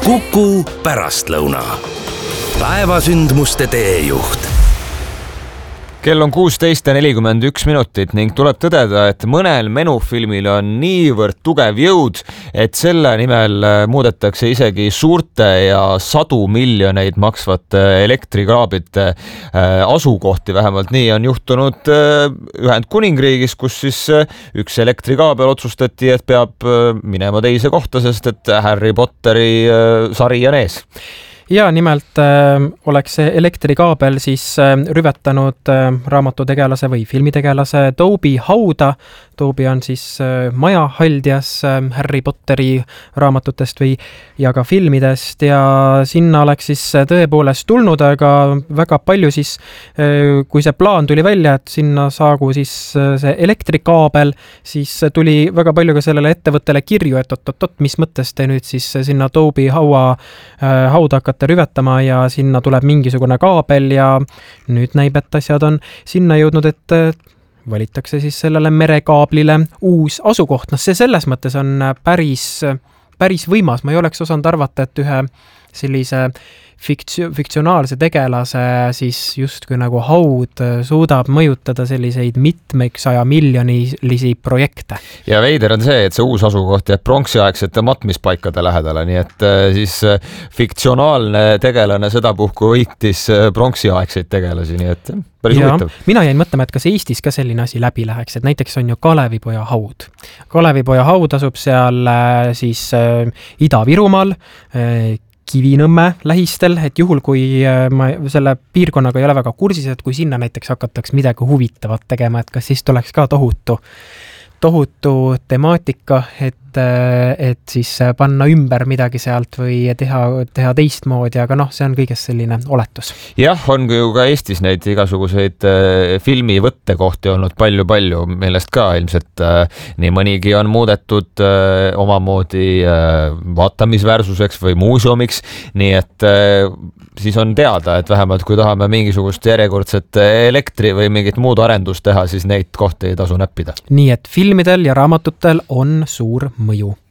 Kuku pärastlõuna. Päevasündmuste teejuht. Kell on 16:41 ning tuleb tõdeda, et mõnel menufilmil on niivõrd tugev jõud, et selle nimel muudetakse isegi suurte ja sadu miljoneid maksvate elektrikaablite asukohti. Vähemalt nii on juhtunud Ühendkuningriigis, kus siis üks elektrikaabel otsustati, et peab minema teise kohta, sest et Harry Potteri sari on ees. Ja nimelt oleks see elektrikaabel siis rüvetanud raamatutegelase või filmitegelase Toby hauda. Toby on siis majahaldjas Harry Potteri raamatutest ja ka filmidest ja sinna oleks siis tõepoolest tulnud, aga väga palju siis, kui see plaan tuli välja, et sinna saagu siis see elektrikaabel, siis tuli väga palju ka sellele ettevõttele kirju, et mis mõttes te nüüd siis sinna Toby hauda hakkate rüvetama ja sinna tuleb mingisugune kaabel ja nüüd näib, et asjad on sinna jõudnud, et valitakse siis sellele merekaablile uus asukoht. See selles mõttes on päris võimas. Ma ei oleks osanud arvata, et ühe sellise fiktsionaalse tegelase siis justkui nagu haud suudab mõjutada selliseid mitmeks 100 miljonilisi projekte. Ja veider on see, et see uus asukoht jääb pronksiaegsete matmispaikade lähedale, nii et siis fiktsionaalne tegelane sedapuhku võitis pronksiaegseid tegelasi, nii et päris huvitav. Mina jäin mõtlema, et kas Eestis ka selline asi läbi läheks, et näiteks on ju Kalevipoja haud. Kalevipoja haud asub seal siis Ida-Virumaal, Kivinõmme lähistel, et juhul kui ma selle piirkonnaga ei ole väga kursis, et kui sinna näiteks hakataks midagi huvitavat tegema, et kas siis tuleks ka tohutu temaatika, et siis panna ümber midagi sealt või teha teistmoodi, aga see on kõigest selline oletus. Jah, on ju ka Eestis neid igasuguseid filmivõttekohti olnud palju, millest ka ilmselt nii mõnigi on muudetud omamoodi vaatamisväärsuseks või muuseumiks, nii et siis on teada, et vähemalt kui tahame mingisugust järjekordset elektri või mingit muud arendust teha, siis neid kohti ei tasu näppida. Nii et filmidel ja raamatutel on suur mõju.